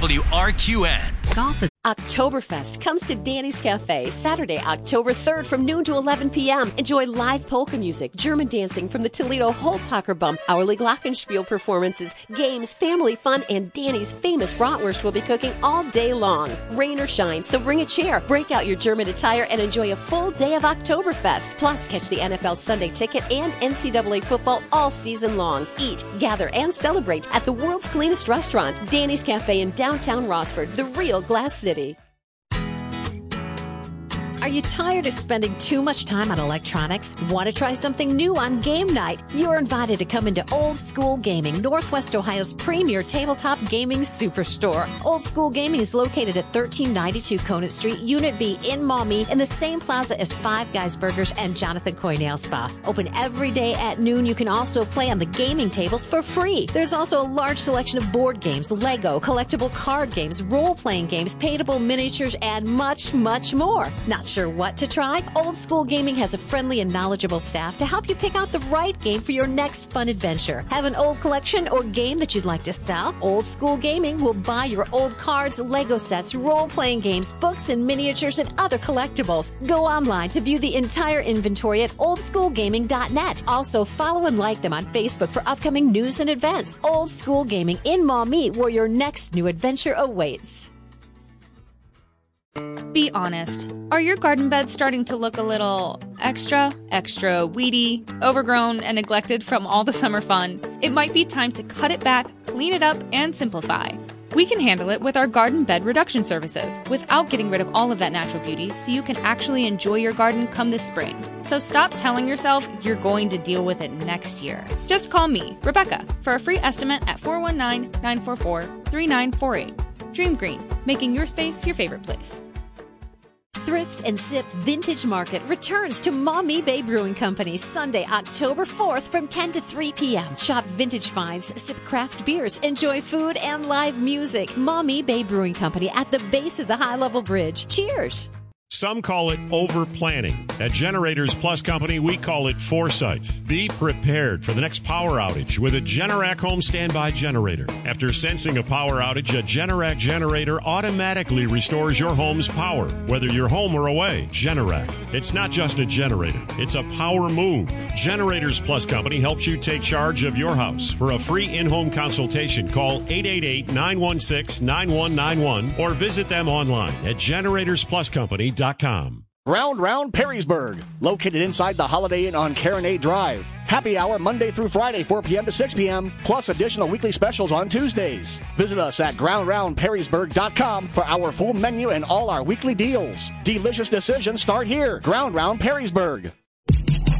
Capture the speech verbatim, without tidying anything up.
W R Q N. Golf is Oktoberfest comes to Danny's Cafe Saturday, October third from noon to eleven p.m. Enjoy live polka music, German dancing from the Toledo Holzhacker Bump, hourly glockenspiel performances, games, family fun, and Danny's famous bratwurst will be cooking all day long. Rain or shine, so bring a chair, break out your German attire, and enjoy a full day of Oktoberfest. Plus, catch the N F L Sunday Ticket and N C double A football all season long. Eat, gather, and celebrate at the world's cleanest restaurant, Danny's Cafe in downtown Rossford, the real Glass City. Are you tired of spending too much time on electronics? Want to try something new on game night? You're invited to come into Old School Gaming, Northwest Ohio's premier tabletop gaming superstore. Old School Gaming is located at thirteen ninety-two Conant Street, Unit B in Maumee, in the same plaza as Five Guys Burgers and Jonathan Coy Nail Spa. Open every day at noon. You can also play on the gaming tables for free. There's also a large selection of board games, Lego, collectible card games, role-playing games, paintable miniatures, and much, much more. Not sure what to try? Old School Gaming has a friendly and knowledgeable staff to help you pick out the right game for your next fun adventure. Have an old collection or game that you'd like to sell? Old School Gaming will buy your old cards, Lego sets, role-playing games, books, and miniatures, and other collectibles. Go online to view the entire inventory at old school gaming dot net. Also, follow and like them on Facebook for upcoming news and events. Old School Gaming in Maumee, where your next new adventure awaits. Be honest. Are your garden beds starting to look a little extra, extra weedy, overgrown, and neglected from all the summer fun? It might be time to cut it back, clean it up, and simplify. We can handle it with our garden bed reduction services without getting rid of all of that natural beauty, so you can actually enjoy your garden come this spring. So stop telling yourself you're going to deal with it next year. Just call me, Rebecca, for a free estimate at four one nine, nine four four, three nine four eight. Dream Green, making your space your favorite place. Thrift and Sip Vintage Market returns to Maumee Bay Brewing Company Sunday, October fourth from ten to three p.m. Shop vintage finds, sip craft beers, enjoy food and live music. Maumee Bay Brewing Company at the base of the high-level bridge. Cheers! Some call it over-planning. At Generators Plus Company, we call it foresight. Be prepared for the next power outage with a Generac home standby generator. After sensing a power outage, a Generac generator automatically restores your home's power, whether you're home or away. Generac. It's not just a generator. It's a power move. Generators Plus Company helps you take charge of your house. For a free in-home consultation, call eight eight eight, nine one six, nine one nine one or visit them online at generators plus company dot com. Round Round Perrysburg, located inside the Holiday Inn on Carenay Drive. Happy hour Monday through Friday, four p.m. to six p.m., plus additional weekly specials on Tuesdays. Visit us at ground round perrysburg dot com for our full menu and all our weekly deals. Delicious decisions start here. Ground Round Perrysburg.